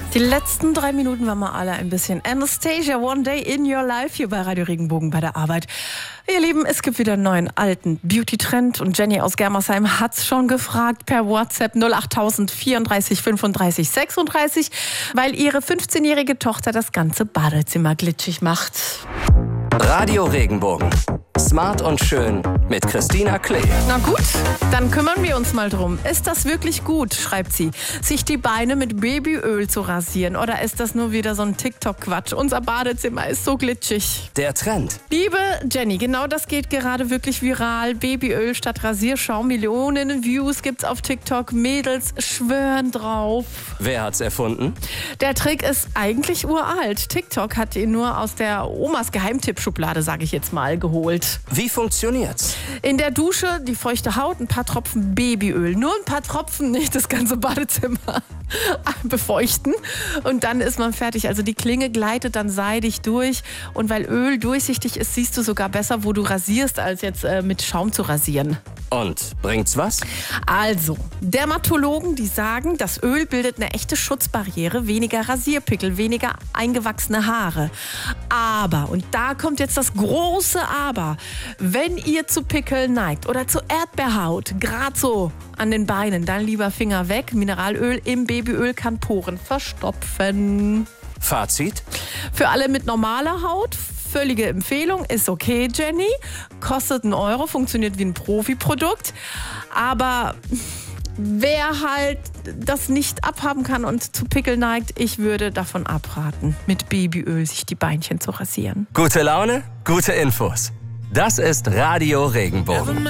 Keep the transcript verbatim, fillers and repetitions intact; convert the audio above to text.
Die letzten drei Minuten waren wir alle ein bisschen Anastasia, One Day in Your Life hier bei Radio Regenbogen bei der Arbeit. Ihr Lieben, es gibt wieder einen neuen alten Beauty-Trend und Jenny aus Germersheim hat's schon gefragt per WhatsApp null acht tausend vierunddreißig fünfunddreißig sechsunddreißig, weil ihre fünfzehnjährige Tochter das ganze Badezimmer glitschig macht. Radio Regenbogen. Smart und schön mit Christina Klee. Na gut, dann kümmern wir uns mal drum. Ist das wirklich gut, schreibt sie, sich die Beine mit Babyöl zu rasieren? Oder ist das nur wieder so ein TikTok-Quatsch? Unser Badezimmer ist so glitschig. Der Trend. Liebe Jenny, genau das geht gerade wirklich viral. Babyöl statt Rasierschaum. Millionen Views gibt's auf TikTok. Mädels schwören drauf. Wer hat's erfunden? Der Trick ist eigentlich uralt. TikTok hat ihn nur aus der Omas Geheimtippschublade, sage ich jetzt mal, geholt. Wie funktioniert's? In der Dusche die feuchte Haut, ein paar Tropfen Babyöl. Nur ein paar Tropfen, nicht das ganze Badezimmer befeuchten. Und dann ist man fertig. Also die Klinge gleitet dann seidig durch. Und weil Öl durchsichtig ist, siehst du sogar besser, wo du rasierst, als jetzt äh, mit Schaum zu rasieren. Und bringt's was? Also, Dermatologen, die sagen, das Öl bildet eine echte Schutzbarriere, weniger Rasierpickel, weniger eingewachsene Haare. Aber, und da kommt jetzt das große Aber, wenn ihr zu Pickeln neigt oder zu Erdbeerhaut, gerade so an den Beinen, dann lieber Finger weg. Mineralöl im Babyöl kann Poren verstopfen. Fazit? Für alle mit normaler Haut, völlige Empfehlung, ist okay, Jenny. Kostet einen Euro, funktioniert wie ein Profi-Produkt. Aber wer halt das nicht abhaben kann und zu Pickel neigt, ich würde davon abraten, mit Babyöl sich die Beinchen zu rasieren. Gute Laune, gute Infos. Das ist Radio Regenbogen.